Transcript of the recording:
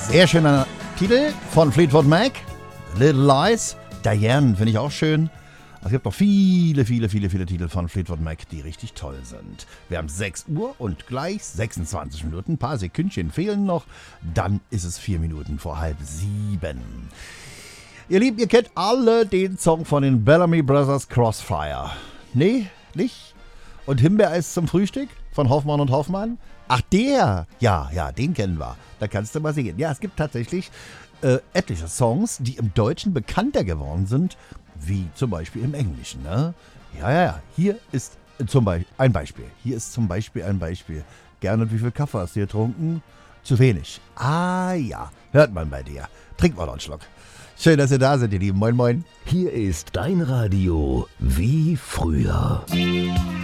Sehr schöner Titel von Fleetwood Mac. Little Lies. Diane finde ich auch schön. Es gibt noch viele Titel von Fleetwood Mac, die richtig toll sind. Wir haben 6 Uhr und gleich 26 Minuten. Ein paar Sekündchen fehlen noch. Dann ist es 4 Minuten vor 6:30. Ihr Lieben, ihr kennt alle den Song von den Bellamy Brothers, Crossfire. Nee, nicht? Und Himbeereis zum Frühstück von Hoffmann und Hoffmann? Ach, der! Ja, den kennen wir. Da kannst du mal sehen. Ja, es gibt tatsächlich etliche Songs, die im Deutschen bekannter geworden sind, wie zum Beispiel im Englischen. Ne? Ja. Hier ist ein Beispiel. Gernot, wie viel Kaffee hast du getrunken? Zu wenig. Ah ja, hört man bei dir. Trink mal noch einen Schluck. Schön, dass ihr da seid, ihr Lieben. Moin, moin. Hier ist dein Radio wie früher.